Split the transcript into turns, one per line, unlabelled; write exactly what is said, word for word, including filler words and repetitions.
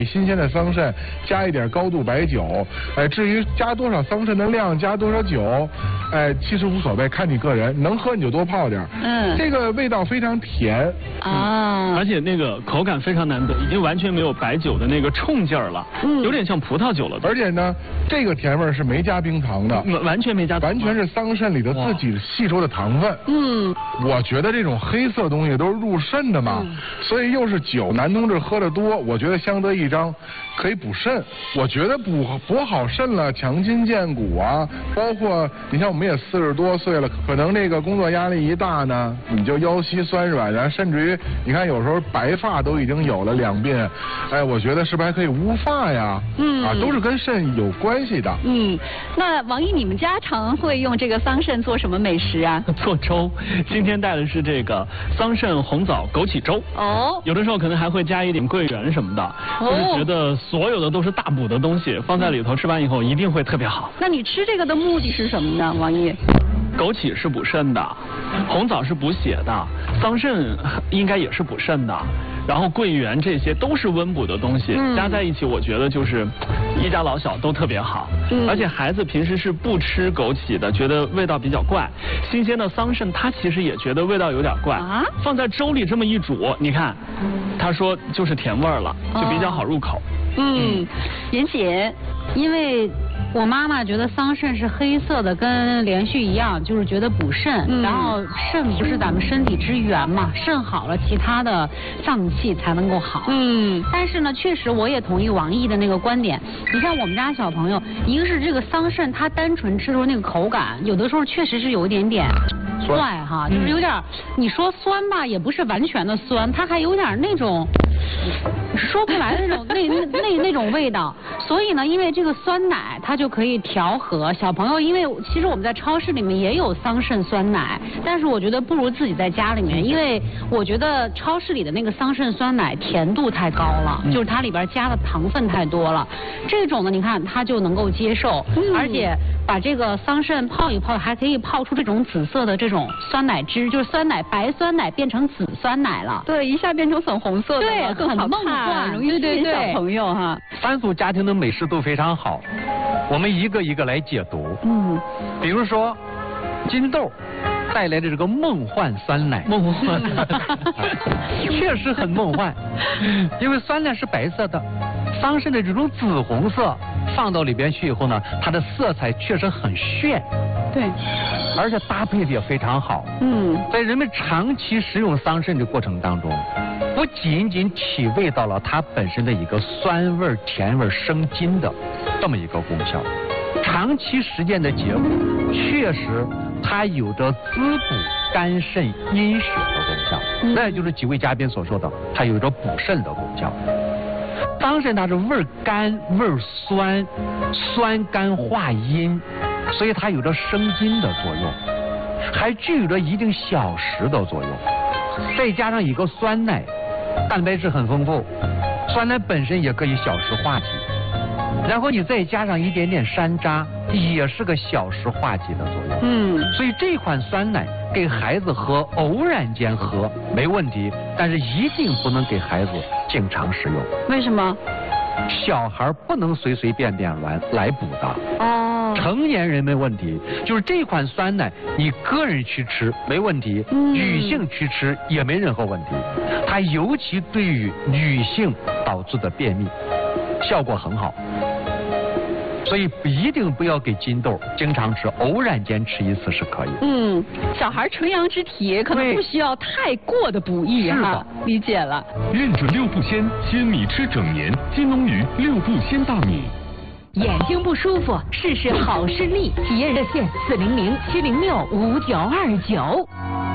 新鲜的桑葚，加一点高度白酒，哎，至于加多少桑葚的量，加多少酒，哎，其实无所谓，看你个人，能喝你就多泡点。嗯，这个味道非常甜
啊，而且那个口感非常难得，已经完全没有白酒的那个冲劲儿了，嗯，有点像葡萄酒了。
而且呢，这个甜味是没加冰糖的，
完全没加糖，
完全是桑葚里头自己吸收的糖分。嗯，我觉得这种黑色东西都是入肾的嘛，嗯、所以又是酒，男同志喝的多，我觉得相得益彰。可以补肾，我觉得补补好肾了，强筋健骨啊，包括你像我们也四十多岁了，可能这个工作压力一大呢，你就腰膝酸软啊，甚至于你看有时候白发都已经有了两鬓，哎，我觉得是不是还可以乌发呀？嗯，啊，都是跟肾有关系的。
嗯，那王毅，你们家常会用这个桑葚做什么美食啊？
做粥，今天带的是这个桑葚红枣枸杞粥。哦，有的时候可能还会加一点桂圆什么的，哦、就是觉得。所有的都是大补的东西，放在里头吃完以后一定会特别好。
那你吃这个的目的是什么呢，王毅？
枸杞是补肾的，红枣是补血的，桑葚应该也是补肾的，然后桂圆这些都是温补的东西，嗯、加在一起，我觉得就是一家老小都特别好。嗯、而且孩子平时是不吃枸杞的，觉得味道比较怪。新鲜的桑葚，他其实也觉得味道有点怪。啊？放在粥里这么一煮，你看，他说就是甜味儿了，就比较好入口。哦
嗯，妍姐，
因为我妈妈觉得桑葚是黑色的，跟连续一样，就是觉得补肾。嗯、然后肾不是咱们身体之源嘛，肾好了，其他的脏器才能够好。嗯。但是呢，确实我也同意王毅的那个观点。你看我们家小朋友，一个是这个桑葚，它单纯吃出那个口感，有的时候确实是有一点点怪哈，就是有点，你说酸吧，也不是完全的酸，它还有点那种。说不来的那种那那那那种味道，所以呢，因为这个酸奶它就可以调和小朋友，因为其实我们在超市里面也有桑葚酸奶，但是我觉得不如自己在家里面，因为我觉得超市里的那个桑葚酸奶甜度太高了，就是它里边加的糖分太多了。这种呢，你看它就能够接受，而且把这个桑葚泡一泡，还可以泡出这种紫色的这种酸奶汁，就是酸奶白酸奶变成紫酸奶了。
对，一下变成粉红色的。
对。很梦幻，
容易吸引小朋友哈。
三组家庭的美食都非常好，我们一个一个来解读。嗯，比如说金豆带来的这个梦幻酸奶，
梦幻，
确实很梦幻，因为酸奶是白色的，桑葚的这种紫红色放到里边去以后呢，它的色彩确实很炫。
对，
而且搭配的也非常好。嗯，在人们长期食用桑葚的过程当中，不仅仅体味到了它本身的一个酸味、甜味、生津的这么一个功效，长期实践的结果，确实它有着滋补肝肾阴血的功效。嗯、那也就是几位嘉宾所说的，它有着补肾的功效。桑葚它是味甘味酸，酸甘化阴。所以它有着生津的作用，还具有着一定消食的作用，再加上一个酸奶，蛋白质很丰富，酸奶本身也可以消食化积，然后你再加上一点点山楂，也是个消食化积的作用。嗯，所以这款酸奶给孩子喝，偶然间喝没问题，但是一定不能给孩子经常食用。
为什么？
小孩不能随随便便来来补的。哦，成年人没问题，就是这款酸奶，你个人去吃没问题，嗯、女性去吃也没任何问题。它尤其对于女性导致的便秘，效果很好。所以一定不要给金豆经常吃，偶然间吃一次是可以。
嗯，小孩纯阳之体可能不需要太过的补益哈。理解了。
认准六步鲜，鲜米吃整年。金龙鱼六步鲜大米。
眼睛不舒服，试试好视力。体验热线：四零零七零六五九二九。